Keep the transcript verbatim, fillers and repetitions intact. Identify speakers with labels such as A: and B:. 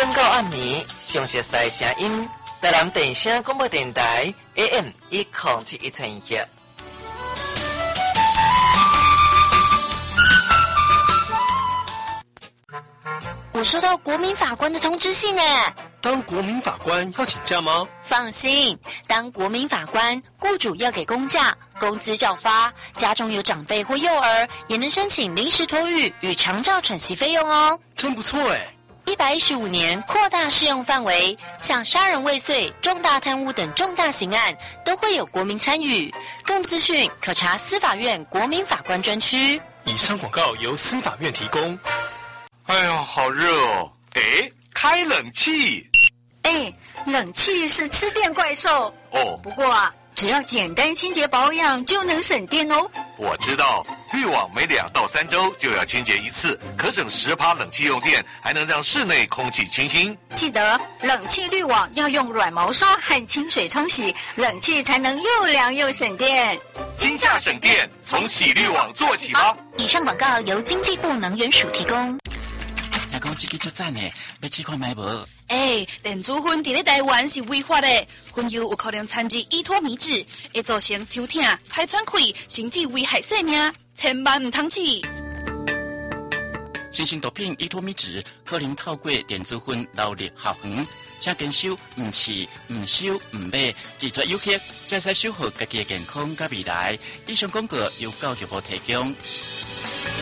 A: 点到暗暝，详细赛声音，台南电声广播电台 A M 一零七一千一。
B: 我收到国民法官的通知信诶。
C: 当国民法官要请假吗？
B: 放心，当国民法官，雇主要给公假，工资照发，家中有长辈或幼儿，也能申请临时托育与长照喘息费用哦。
C: 真不错诶。
B: 一百一十五年扩大适用范围，像杀人未遂、重大贪污等重大刑案都会有国民参与。更资讯可查司法院国民法官专区。
C: 以上广告由司法院提供。
D: 哎呦，好热哦！哎，开冷气。
E: 哎，冷气是吃电怪兽
D: 哦。
E: 不过啊，只要简单清洁保养就能省电哦。
D: 我知道，滤网每两到三周就要清洁一次，可省十趴冷气用电，还能让室内空气清新。
E: 记得冷气滤网要用软毛刷和清水冲洗，冷气才能又凉又省电。
D: 今夏省电，从洗滤网做起吧。
B: 以上广告由经济部能源署提供。
F: 听讲这个足赞的，要试看买无？
G: 哎，电子烟伫咧台湾是违法的，烟油有可能掺入依托米脂，会造成抽痛、排喘气，甚至危害生命，千万唔通试。
F: 新型毒品依托米脂可能透过电子烟流入校园，请坚守唔试、唔收、唔买，拒绝有客，才使守护家己的健康甲未来。以上广告由教育部提供。